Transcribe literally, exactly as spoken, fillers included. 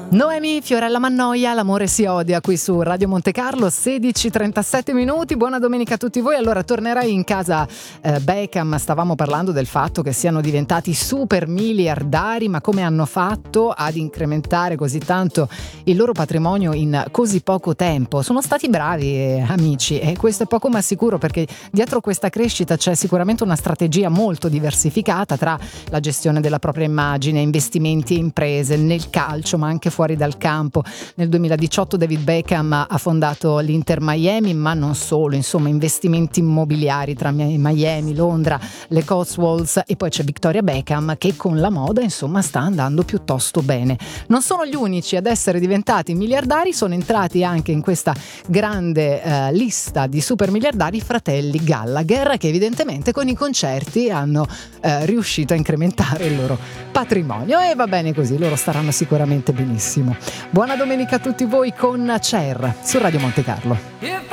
Noemi, Fiorella Mannoia, l'amore si odia qui su Radio Monte Carlo, sedici e trentasette minuti. Buona domenica a tutti voi. Allora, tornerai in casa eh, Beckham. Stavamo parlando del fatto che siano diventati super miliardari, ma come hanno fatto ad incrementare così tanto il loro patrimonio in così poco tempo? Sono stati bravi, eh, amici, e questo è poco ma sicuro, perché dietro questa crescita c'è sicuramente una strategia molto diversificata tra la gestione della propria immagine, investimenti e imprese nel calcio, ma anche fuori dal campo. Nel duemiladiciotto David Beckham ha fondato l'Inter Miami, ma non solo, insomma investimenti immobiliari tra Miami, Londra, le Cotswolds, e poi c'è Victoria Beckham che con la moda insomma sta andando piuttosto bene. Non sono gli unici ad essere diventati miliardari, sono entrati anche in questa grande eh, lista di super miliardari i fratelli Gallagher, che evidentemente con i concerti hanno eh, riuscito a incrementare il loro patrimonio, e va bene così, loro staranno sicuramente benissimo. Buona domenica a tutti voi con Cher su Radio Monte Carlo.